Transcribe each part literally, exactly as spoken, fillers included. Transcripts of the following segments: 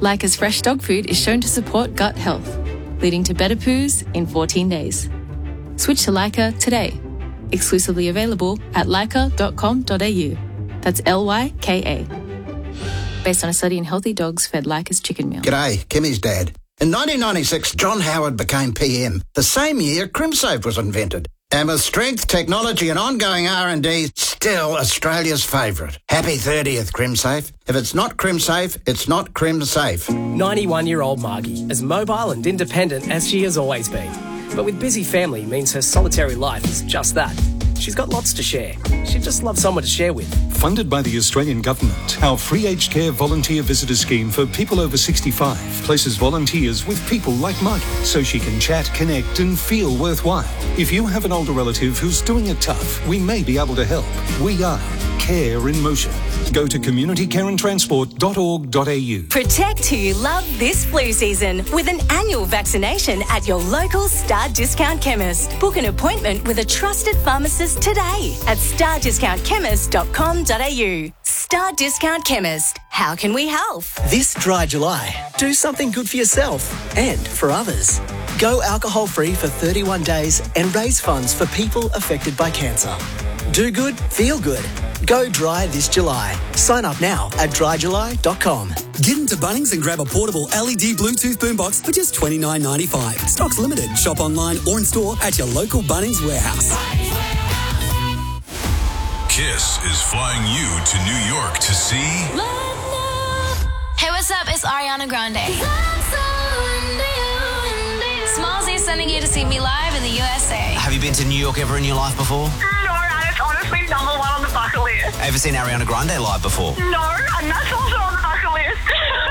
Leica's fresh dog food is shown to support gut health, leading to better poos in fourteen days. Switch to Leica today. Exclusively available at leica dot com dot a u. That's L Y K A. Based on a study in healthy dogs fed Leica's chicken meal. G'day, Kimmy's dad. In nineteen ninety-six, John Howard became P M. The same year, CrimSafe was invented. And with strength, technology and ongoing R and D, still Australia's favourite. Happy thirtieth, CrimSafe. If it's not CrimSafe, it's not CrimSafe. ninety-one-year-old Margie, as mobile and independent as she has always been. But with busy family means her solitary life is just that. She's got lots to share. She just loves someone to share with. Funded by the Australian Government, our free aged care volunteer visitor scheme for people over sixty-five places volunteers with people like Margie so she can chat, connect and feel worthwhile. If you have an older relative who's doing it tough, we may be able to help. We are Care in Motion. Go to community care and transport dot org dot a u. Protect who you love this flu season with an annual vaccination at your local Star Discount Chemist. Book an appointment with a trusted pharmacist today at star discount chemist dot com dot a u. Star Discount Chemist. How can we help? This dry July, do something good for yourself and for others. Go alcohol-free for thirty-one days and raise funds for people affected by cancer. Do good, feel good. Go dry this July. Sign up now at dry july dot com. Get into Bunnings and grab a portable L E D Bluetooth boombox for just twenty-nine ninety-five. Stock's limited. Shop online or in store at your local Bunnings warehouse. Kiss is flying you to New York to see... Hey, what's up? It's Ariana Grande. Smallzy is sending you to see me live in the U S A. Have you been to New York ever in your life before? No, and it's honestly number one on the bucket list. Ever seen Ariana Grande live before? No, and that's also on the bucket list.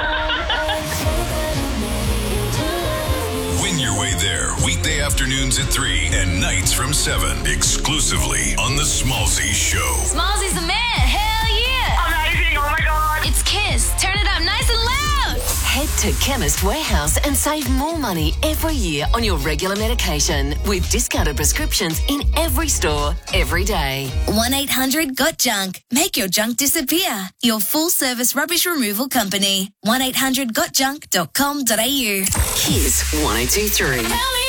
Win your way there weekday afternoons at three and nights from seven, exclusively on The Smallzy Show. Smallzy's the man. Hell yeah. Amazing. Oh, my God. It's Kiss. Turn it up nice and loud. Head to Chemist Warehouse and save more money every year on your regular medication with discounted prescriptions in every store, every day. one eight hundred got junk. Make your junk disappear. Your full-service rubbish removal company. one eight hundred got junk dot com dot a u. Kiss one oh two three.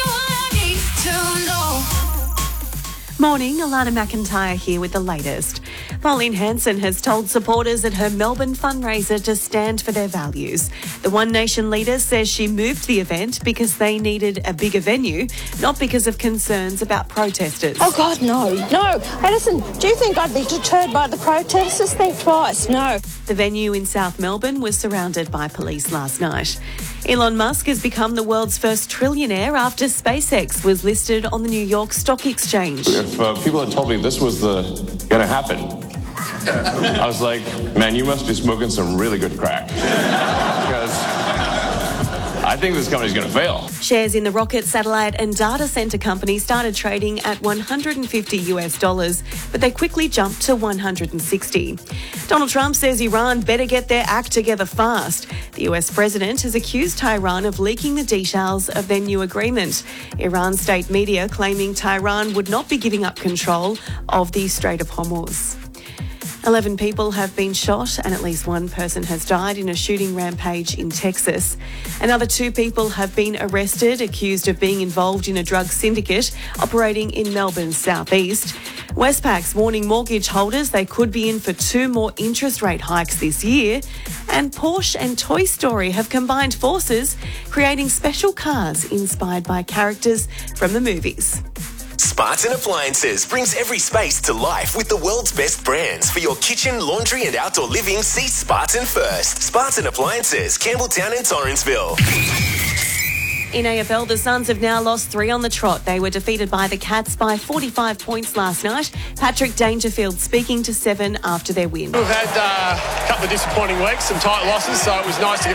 Morning, Alana McIntyre here with the latest. Pauline Hanson has told supporters at her Melbourne fundraiser to stand for their values. The One Nation leader says she moved the event because they needed a bigger venue, not because of concerns about protesters. Oh, God, no. No. Hey, listen, do you think I'd be deterred by the protesters? Think twice. No. The venue in South Melbourne was surrounded by police last night. Elon Musk has become the world's first trillionaire after SpaceX was listed on the New York Stock Exchange. If uh, people had told me this was the going to happen, I was like, man, you must be smoking some really good crack. Because I think this company's going to fail. Shares in the rocket, satellite and data center company started trading at one hundred fifty US dollars, but they quickly jumped to one hundred sixty. Donald Trump says Iran better get their act together fast. The U S president has accused Tehran of leaking the details of their new agreement. Iran state media claiming Tehran would not be giving up control of the Strait of Hormuz. Eleven people have been shot and at least one person has died in a shooting rampage in Texas. Another two people have been arrested, accused of being involved in a drug syndicate operating in Melbourne's southeast. Westpac's warning mortgage holders they could be in for two more interest rate hikes this year. And Porsche and Toy Story have combined forces, creating special cars inspired by characters from the movies. Spartan Appliances brings every space to life with the world's best brands. For your kitchen, laundry and outdoor living, see Spartan first. Spartan Appliances, Campbelltown and Torrensville. In A F L, the Suns have now lost three on the trot. They were defeated by the Cats by forty-five points last night. Patrick Dangerfield speaking to Seven after their win. We've had uh, a couple of disappointing weeks, some tight losses, so it was nice to get